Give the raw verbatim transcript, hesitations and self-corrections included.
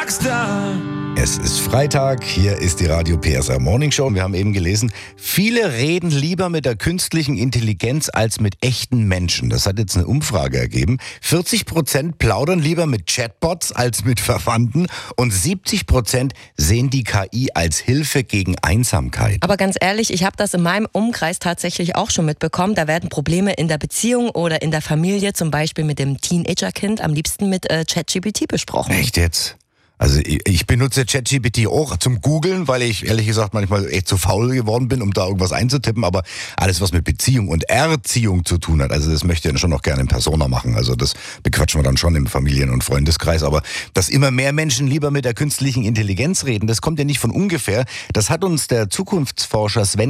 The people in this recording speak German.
Rockstar. Es ist Freitag, hier ist die Radio P S R Morning Show. Wir haben eben gelesen, viele reden lieber mit der künstlichen Intelligenz als mit echten Menschen. Das hat jetzt eine Umfrage ergeben. vierzig Prozent plaudern lieber mit Chatbots als mit Verwandten und siebzig Prozent sehen die K I als Hilfe gegen Einsamkeit. Aber ganz ehrlich, ich habe das in meinem Umkreis tatsächlich auch schon mitbekommen. Da werden Probleme in der Beziehung oder in der Familie, zum Beispiel mit dem Teenagerkind, am liebsten mit äh, ChatGPT besprochen. Echt jetzt? Also ich, ich benutze ChatGPT auch zum Googlen, weil ich ehrlich gesagt manchmal echt zu faul geworden bin, um da irgendwas einzutippen. Aber alles, was mit Beziehung und Erziehung zu tun hat, also das möchte ich dann schon noch gerne in Persona machen. Also das bequatschen wir dann schon im Familien- und Freundeskreis. Aber dass immer mehr Menschen lieber mit der künstlichen Intelligenz reden, das kommt ja nicht von ungefähr. Das hat uns der Zukunftsforscher Sven